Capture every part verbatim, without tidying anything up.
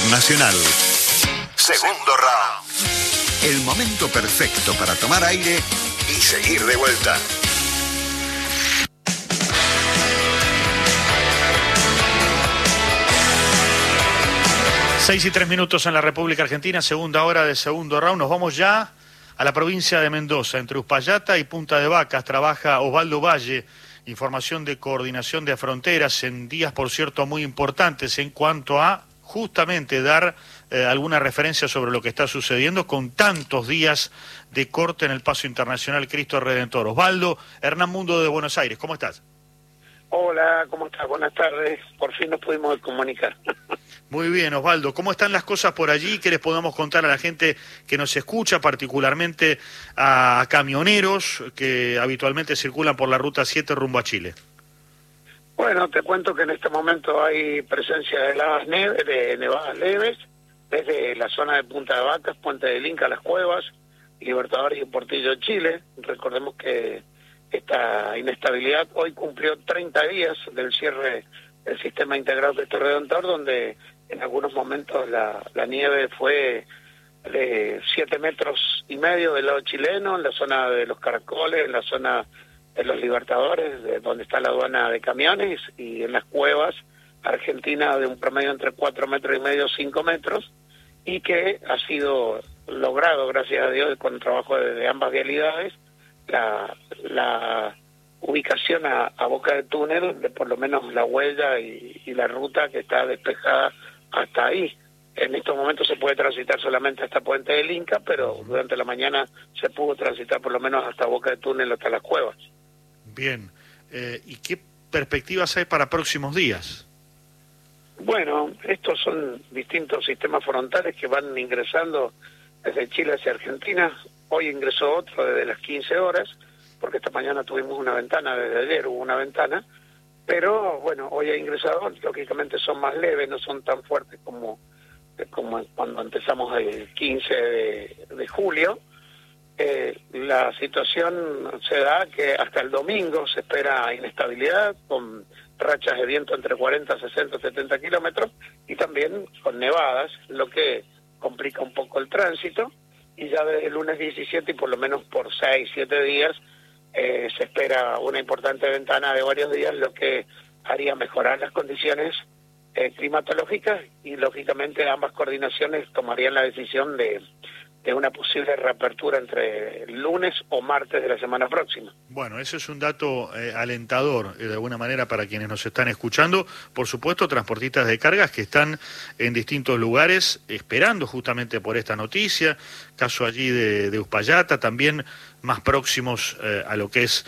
Internacional. Segundo round. El momento perfecto para tomar aire y seguir de vuelta. Seis y tres minutos en la República Argentina, segunda hora de segundo round. Nos vamos ya a la provincia de Mendoza. Entre Uspallata y Punta de Vacas trabaja Osvaldo Valle. Información de coordinación de fronteras en días, por cierto, muy importantes en cuanto a justamente dar eh, alguna referencia sobre lo que está sucediendo con tantos días de corte en el paso internacional Cristo Redentor. Osvaldo, Hernán Mundo de Buenos Aires, ¿cómo estás? Hola, ¿cómo estás? Buenas tardes. Por fin nos pudimos comunicar. Muy bien, Osvaldo. ¿Cómo están las cosas por allí? ¿Qué les podamos contar a la gente que nos escucha, particularmente a camioneros que habitualmente circulan por la Ruta siete rumbo a Chile? Bueno, te cuento que en este momento hay presencia de heladas neve, de nevadas leves, desde la zona de Punta de Vacas, Puente del Inca, Las Cuevas, Libertadores y Portillo, Chile. Recordemos que esta inestabilidad hoy cumplió treinta días del cierre del sistema integrado de Cristo Redentor, donde en algunos momentos la, la nieve fue de siete metros y medio del lado chileno, en la zona de los Caracoles, en la zona de los Libertadores, de donde está la aduana de camiones, y en Las Cuevas, Argentina, de un promedio entre cuatro metros y medio, cinco metros, y que ha sido logrado, gracias a Dios, con el trabajo de, de ambas vialidades, la, la ubicación a, a boca de túnel, de por lo menos la huella y, y la ruta que está despejada hasta ahí. En estos momentos se puede transitar solamente hasta Puente del Inca, pero durante la mañana se pudo transitar por lo menos hasta boca de túnel, hasta Las Cuevas. Bien. Eh, ¿Y qué perspectivas hay para próximos días? Bueno, estos son distintos sistemas frontales que van ingresando desde Chile hacia Argentina. Hoy ingresó otro desde las quince horas, porque esta mañana tuvimos una ventana, desde ayer hubo una ventana, pero bueno, hoy ha ingresado, lógicamente son más leves, no son tan fuertes como, como cuando empezamos el quince de, de julio. Eh, la situación se da que hasta el domingo se espera inestabilidad, con rachas de viento entre cuarenta, sesenta, setenta kilómetros, y también con nevadas, lo que complica un poco el tránsito, y ya desde el lunes diecisiete y por lo menos por seis, siete días, Eh, se espera una importante ventana de varios días, lo que haría mejorar las condiciones eh, climatológicas, y lógicamente ambas coordinaciones tomarían la decisión de, de una posible reapertura entre el lunes o martes de la semana próxima. Bueno, ese es un dato eh, alentador, eh, de alguna manera, para quienes nos están escuchando. Por supuesto, transportistas de cargas que están en distintos lugares esperando justamente por esta noticia, caso allí de, de Uspallata, también más próximos eh, a lo que es,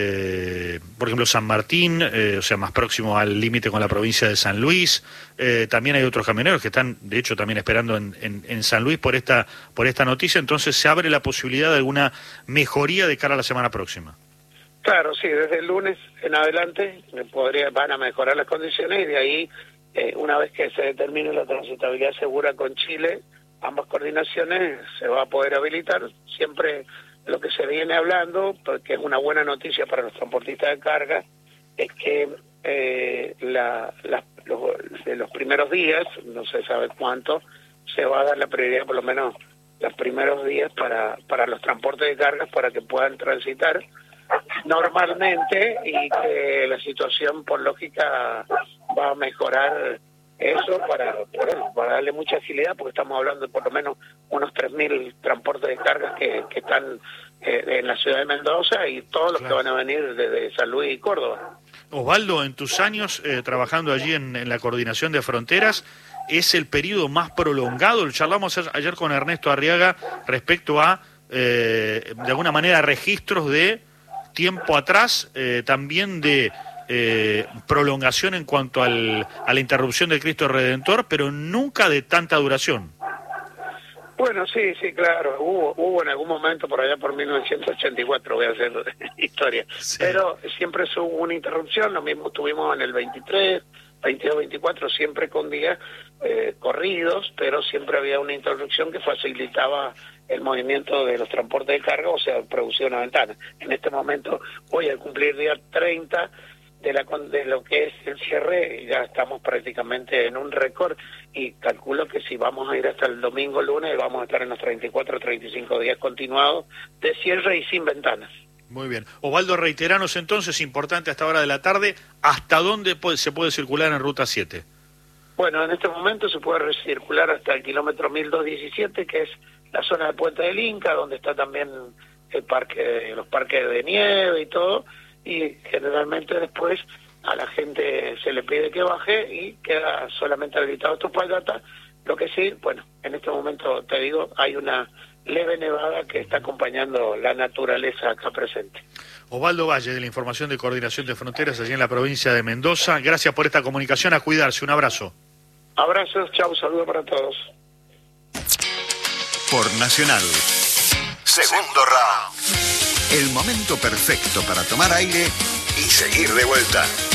eh, por ejemplo, San Martín, eh, o sea, más próximo al límite con la provincia de San Luis. Eh, también hay otros camioneros que están, de hecho, también esperando en, en, en San Luis por esta, por esta noticia. Entonces se abre la posibilidad de alguna mejoría de cara a la semana próxima. Claro, sí, desde el lunes en adelante podría, van a mejorar las condiciones, y de ahí, eh, una vez que se determine la transitabilidad segura con Chile, ambas coordinaciones se va a poder habilitar. Siempre lo que se viene hablando, porque es una buena noticia para los transportistas de carga, es que eh, la, la, los, de los primeros días, no se sabe cuánto, se va a dar la prioridad, por lo menos los primeros días, para, para los transportes de cargas, para que puedan transitar normalmente, y que la situación, por lógica, va a mejorar eso para, bueno, para darle mucha agilidad, porque estamos hablando de por lo menos unos tres mil transportes de cargas que, que están eh, en la ciudad de Mendoza, y todos los claro. que van a venir desde San Luis y Córdoba. Osvaldo, en tus años eh, trabajando allí en, en la coordinación de fronteras, ¿es el periodo más prolongado? Lo charlamos ayer con Ernesto Arriaga respecto a, eh, de alguna manera, registros de tiempo atrás, eh, también de eh, prolongación en cuanto al, a la interrupción del Cristo Redentor, pero nunca de tanta duración. Bueno, sí, sí, claro, hubo, hubo en algún momento por allá por mil novecientos ochenta y cuatro, voy a hacer historia, sí. Pero siempre hubo una interrupción, lo mismo tuvimos en el veintitrés, veintidós, veinticuatro, siempre con días eh, corridos, pero siempre había una interrupción que facilitaba el movimiento de los transportes de carga, o sea, producía una ventana. En este momento, hoy al cumplir día treinta, de, la, de lo que es el cierre, ya estamos prácticamente en un récord y calculo que si vamos a ir hasta el domingo, lunes, vamos a estar en los treinta y cuatro, treinta y cinco días continuados de cierre y sin ventanas. Muy bien. Osvaldo, reiteranos entonces, importante a esta hora de la tarde, ¿hasta dónde puede, se puede circular en Ruta siete? Bueno, en este momento se puede circular hasta el kilómetro mil doscientos diecisiete, que es la zona de Puente del Inca, donde está también el parque, los parques de nieve y todo, y generalmente después a la gente se le pide que baje y queda solamente habilitado Tupayata. Lo que sí, bueno, en este momento te digo, hay una leve nevada que está acompañando la naturaleza acá presente. Osvaldo Valle, de la Información de Coordinación de Fronteras, allí en la provincia de Mendoza. Gracias por esta comunicación, a cuidarse, un abrazo. Abrazos, chau, saludos para todos. Por Nacional. Segundo round. El momento perfecto para tomar aire y seguir de vuelta.